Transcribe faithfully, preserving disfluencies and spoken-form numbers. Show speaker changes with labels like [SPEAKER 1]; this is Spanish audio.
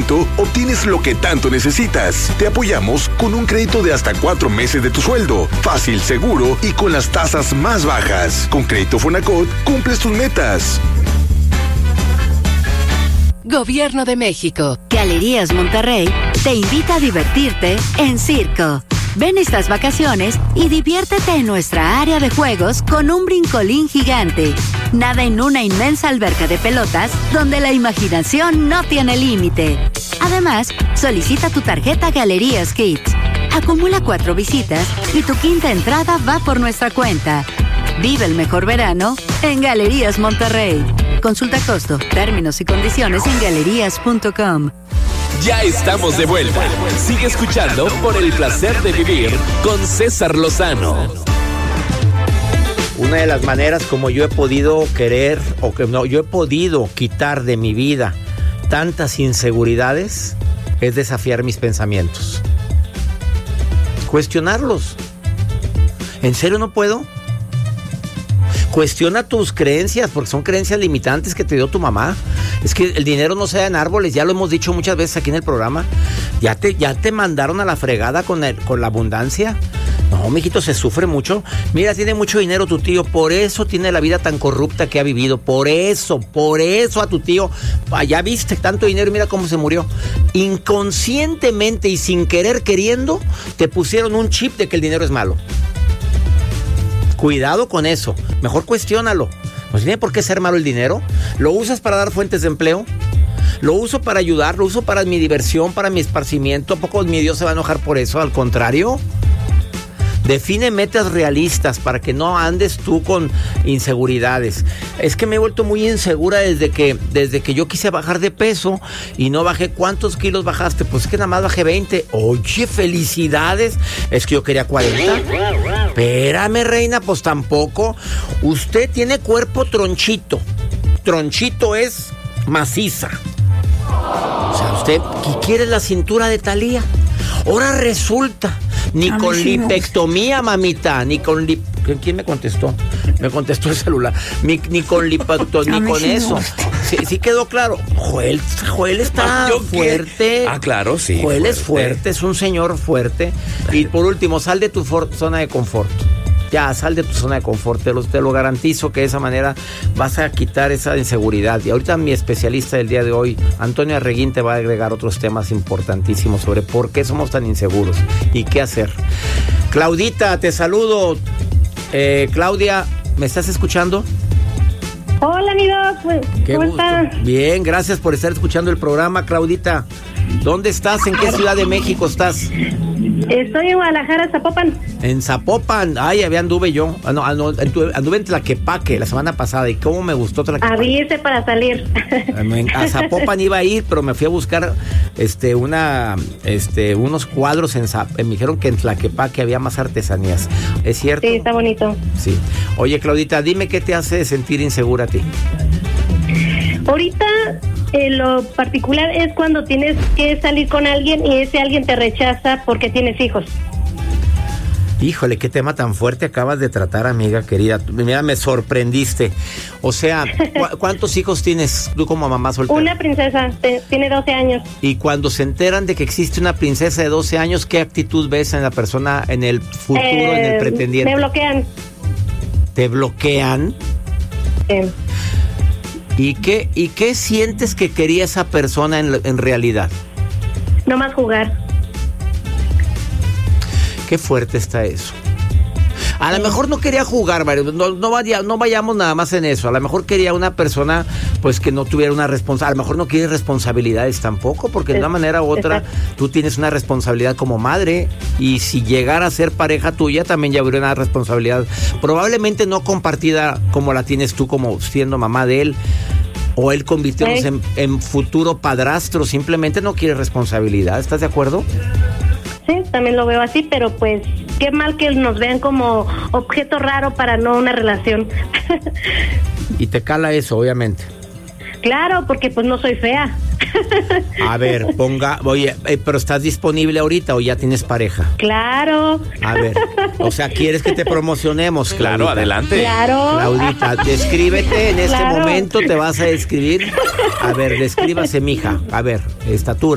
[SPEAKER 1] crédito, obtienes lo que tanto necesitas. Te apoyamos con un crédito de hasta cuatro meses de tu sueldo. Fácil, seguro y con las tasas más bajas. Con Crédito Fonacot, cumples tus metas.
[SPEAKER 2] Gobierno de México.
[SPEAKER 3] Galerías Monterrey te invita a divertirte en Circo. Ven estas vacaciones y diviértete en nuestra área de juegos con un brincolín gigante. Nada en una inmensa alberca de pelotas donde la imaginación no tiene límite. Además, solicita tu tarjeta Galerías Kids. Acumula cuatro visitas y tu quinta entrada va por nuestra cuenta. Vive el mejor verano en Galerías Monterrey. Consulta costo, términos y condiciones en galerías punto com.
[SPEAKER 4] Ya estamos de vuelta. Sigue escuchando Por el Placer de Vivir con César Lozano.
[SPEAKER 5] Una de las maneras como yo he podido querer, o que no, yo he podido quitar de mi vida tantas inseguridades, es desafiar mis pensamientos. Cuestionarlos. ¿En serio no puedo? Cuestiona tus creencias, porque son creencias limitantes que te dio tu mamá. Es que el dinero no se da en árboles, ya lo hemos dicho muchas veces aquí en el programa. Ya te, ya te mandaron a la fregada con, el, con la abundancia. No, mijito, se sufre mucho. Mira, tiene mucho dinero tu tío, por eso tiene la vida tan corrupta que ha vivido. Por eso, por eso a tu tío, allá viste tanto dinero y mira cómo se murió. Inconscientemente y sin querer queriendo, te pusieron un chip de que el dinero es malo. Cuidado con eso. Mejor cuestiónalo. ¿No tiene por qué ser malo el dinero? ¿Lo usas para dar fuentes de empleo? ¿Lo uso para ayudar? ¿Lo uso para mi diversión, para mi esparcimiento? ¿A poco mi Dios se va a enojar por eso? Al contrario. Define metas realistas para que no andes tú con inseguridades. Es que me he vuelto muy insegura desde que, desde que yo quise bajar de peso y no bajé. ¿Cuántos kilos bajaste? Pues es que nada más bajé veinte. Oye, felicidades. Es que yo quería cuarenta. Espérame, reina, pues tampoco. Usted tiene cuerpo tronchito. Tronchito es maciza. O sea, usted quiere la cintura de Thalía. Ahora resulta, ni con sí lipectomía, mamita, ni con lip... ¿Quién me contestó? Me contestó el celular. Ni, ni con lipectomía, ni con sí eso. Sí, sí quedó claro. Joel, Joel está ah, fuerte.
[SPEAKER 4] Ah, claro, sí.
[SPEAKER 5] Joel fuerte. es fuerte, es un señor fuerte. Y por último, sal de tu for- zona de confort. Ya, sal de tu zona de confort, te lo, te lo garantizo que de esa manera vas a quitar esa inseguridad. Y ahorita mi especialista del día de hoy, Antonio Arreguín, te va a agregar otros temas importantísimos sobre por qué somos tan inseguros y qué hacer. Claudita, te saludo. Eh, Claudia, ¿me estás escuchando?
[SPEAKER 6] Hola, mi Doc. ¿Cómo estás?
[SPEAKER 5] Bien, gracias por estar escuchando el programa, Claudita. ¿Dónde estás? ¿En qué ciudad de México estás?
[SPEAKER 6] Estoy en Guadalajara, Zapopan.
[SPEAKER 5] En Zapopan, ay, había anduve yo. Ah, no, anduve, anduve en Tlaquepaque la semana pasada y cómo me gustó Tlaquepaque.
[SPEAKER 6] Avise para salir.
[SPEAKER 5] A Zapopan iba a ir, pero me fui a buscar este una este unos cuadros en Zapopan. Me dijeron que en Tlaquepaque había más artesanías. ¿Es cierto?
[SPEAKER 6] Sí, está bonito.
[SPEAKER 5] Sí. Oye, Claudita, dime qué te hace sentir insegura a ti.
[SPEAKER 6] Ahorita eh, lo particular es cuando tienes que salir con alguien y ese alguien te rechaza porque tienes hijos.
[SPEAKER 5] Híjole, qué tema tan fuerte acabas de tratar, amiga querida. Mira, me sorprendiste. O sea, ¿cu- ¿cuántos hijos tienes tú como mamá soltera?
[SPEAKER 6] Una princesa, te, tiene doce años.
[SPEAKER 5] Y cuando se enteran de que existe una princesa de doce años, ¿qué actitud ves en la persona, en el futuro, eh, en el pretendiente?
[SPEAKER 6] Me bloquean.
[SPEAKER 5] ¿Te bloquean?
[SPEAKER 6] Sí.
[SPEAKER 5] ¿Y qué, y qué sientes que quería esa persona en, en realidad?
[SPEAKER 6] No más jugar.
[SPEAKER 5] Qué fuerte está eso. A lo mejor no quería jugar, Mario. No, no, vaya, no vayamos nada más en eso. A lo mejor quería una persona pues que no tuviera una responsabilidad. A lo mejor no quiere responsabilidades tampoco, porque de una manera u otra tú tienes una responsabilidad como madre. Y si llegara a ser pareja tuya, también ya habría una responsabilidad. Probablemente no compartida como la tienes tú como siendo mamá de él. O él convirtiéndose en, en futuro padrastro. Simplemente no quiere responsabilidad. ¿Estás de acuerdo?
[SPEAKER 6] Sí, también lo veo así, pero pues qué mal que nos vean como objeto raro para no una relación.
[SPEAKER 5] Y te cala eso, obviamente.
[SPEAKER 6] Claro, porque pues no soy fea.
[SPEAKER 5] A ver, ponga, oye, eh, pero ¿estás disponible ahorita o ya tienes pareja?
[SPEAKER 6] Claro.
[SPEAKER 5] A ver, o sea, ¿quieres que te promocionemos?
[SPEAKER 4] Claro,
[SPEAKER 5] Claudita?
[SPEAKER 4] adelante.
[SPEAKER 6] Claro.
[SPEAKER 5] Claudita, descríbete en este
[SPEAKER 6] Claro.
[SPEAKER 5] momento, te vas a describir. A ver, descríbase, mija. A ver, estatura.